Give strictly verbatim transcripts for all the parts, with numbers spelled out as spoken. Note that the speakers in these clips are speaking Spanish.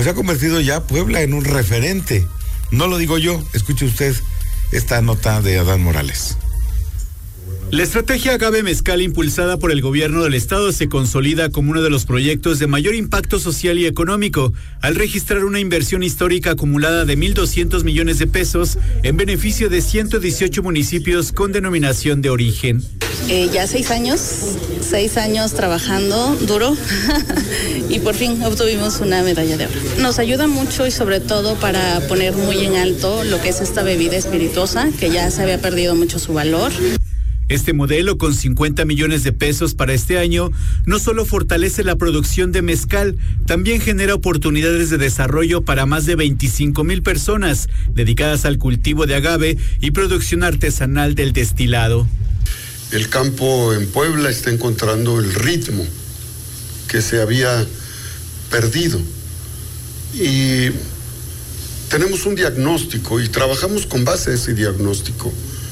pues ha convertido ya Puebla en un referente. No lo digo yo, escuche usted esta nota de Adán Morales. La estrategia Agave Mezcal impulsada por el gobierno del estado se consolida como uno de los proyectos de mayor impacto social y económico, al registrar una inversión histórica acumulada de mil doscientos millones de pesos en beneficio de ciento dieciocho municipios con denominación de origen. Eh, ya seis años, seis años trabajando duro y por fin obtuvimos una medalla de oro. Nos ayuda mucho y sobre todo para poner muy en alto lo que es esta bebida espirituosa, que ya se había perdido mucho su valor. Este modelo, con cincuenta millones de pesos para este año, no solo fortalece la producción de mezcal, también genera oportunidades de desarrollo para más de veinticinco mil personas dedicadas al cultivo de agave y producción artesanal del destilado. El campo en Puebla está encontrando el ritmo que se había perdido y tenemos un diagnóstico y trabajamos con base a ese diagnóstico.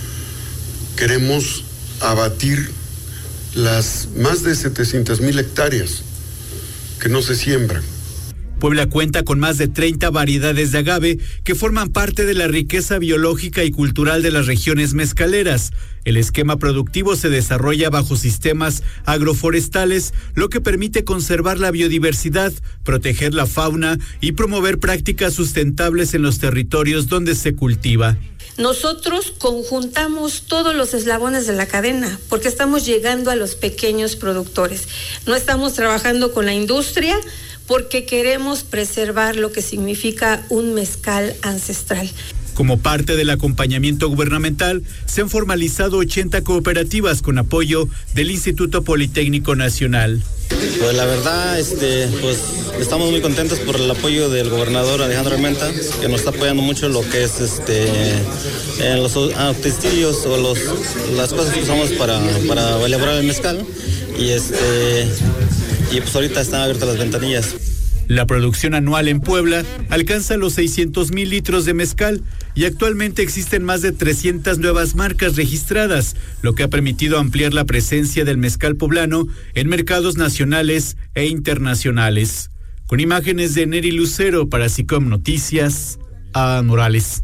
Queremos abatir las más de setecientas mil hectáreas que no se siembran. Puebla cuenta con más de treinta variedades de agave que forman parte de la riqueza biológica y cultural de las regiones mezcaleras. El esquema productivo se desarrolla bajo sistemas agroforestales, lo que permite conservar la biodiversidad, proteger la fauna y promover prácticas sustentables en los territorios donde se cultiva. Nosotros conjuntamos todos los eslabones de la cadena porque estamos llegando a los pequeños productores. No estamos trabajando con la industria porque queremos preservar lo que significa un mezcal ancestral. Como parte del acompañamiento gubernamental, se han formalizado ochenta cooperativas con apoyo del Instituto Politécnico Nacional. Pues la verdad, este, pues estamos muy contentos por el apoyo del gobernador Alejandro Armenta, que nos está apoyando mucho en lo que es este, en los utensilios o los, las cosas que usamos para, para elaborar el mezcal. Y este, y pues ahorita están abiertas las ventanillas. La producción anual en Puebla alcanza los seiscientos mil litros de mezcal y actualmente existen más de trescientas nuevas marcas registradas, lo que ha permitido ampliar la presencia del mezcal poblano en mercados nacionales e internacionales. Con imágenes de Neri Lucero para SICOM Noticias, a Morales.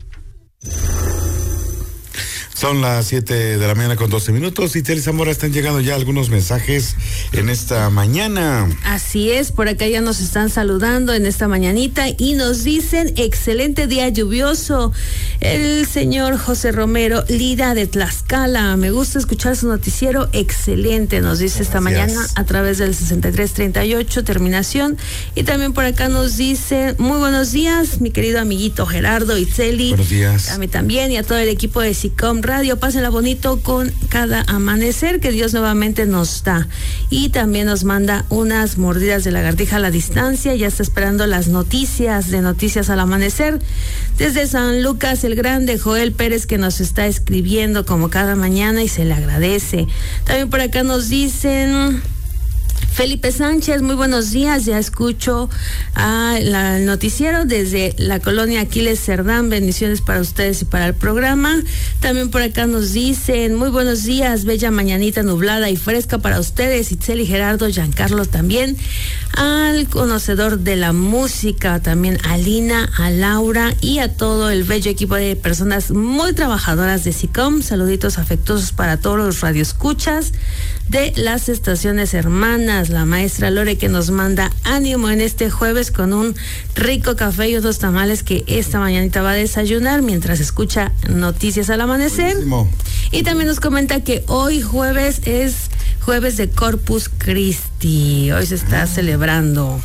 Son las siete de la mañana con doce minutos y Itzel Zamora, están llegando ya algunos mensajes en esta mañana. Así es, por acá ya nos están saludando en esta mañanita y nos dicen excelente día lluvioso. El señor José Romero Lira de Tlaxcala, me gusta escuchar su noticiero, excelente, nos dice esta mañana a través del sesenta y tres treinta y ocho terminación. Y también por acá nos dice muy buenos días, mi querido amiguito Gerardo Itzeli. Buenos días. A mí también y a todo el equipo de SICOM Radio, pásenla bonito con cada amanecer que Dios nuevamente nos da. Y también nos manda unas mordidas de lagartija a la distancia, ya está esperando las noticias de Noticias al Amanecer. Desde San Lucas el Grande, Joel Pérez, que nos está escribiendo como cada mañana y se le agradece. También por acá nos dicen... Felipe Sánchez, muy buenos días, ya escucho a la, el noticiero desde la colonia Aquiles Cerdán, bendiciones para ustedes y para el programa. También por acá nos dicen, muy buenos días, bella mañanita nublada y fresca para ustedes, Itzel y Gerardo, Giancarlo también, al conocedor de la música, también a Lina, a Laura y a todo el bello equipo de personas muy trabajadoras de SICOM, saluditos afectuosos para todos los radioescuchas de las estaciones hermanas, la maestra Lore que nos manda ánimo en este jueves con un rico café y otros tamales que esta mañanita va a desayunar mientras escucha Noticias al Amanecer. Buenísimo. Y también nos comenta que hoy jueves es jueves de Corpus Christi, hoy se está ah. celebrando.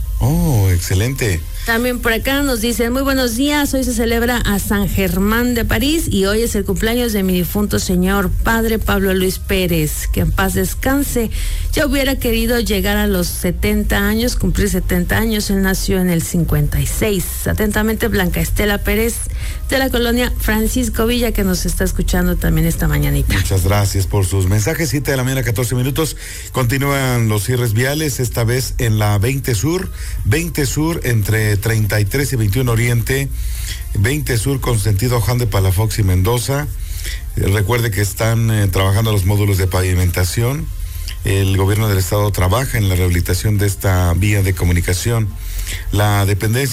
Oh, excelente. También por acá nos dicen, muy buenos días, hoy se celebra a San Germán de París y hoy es el cumpleaños de mi difunto señor padre Pablo Luis Pérez, que en paz descanse. Ya hubiera querido llegar a los setenta años, cumplir setenta años, él nació en el cincuenta y seis. Atentamente, Blanca Estela Pérez, de la colonia Francisco Villa, que nos está escuchando también esta mañanita. Muchas gracias por sus mensajes, siete de la mañana, catorce minutos, continúan los cierres viales, esta vez en la veinte Sur, veinte Sur entre treinta y tres y veintiuno Oriente, veinte Sur con sentido Juan de Palafox y Mendoza. Eh, recuerde que están eh, trabajando los módulos de pavimentación. El gobierno del estado trabaja en la rehabilitación de esta vía de comunicación. La dependencia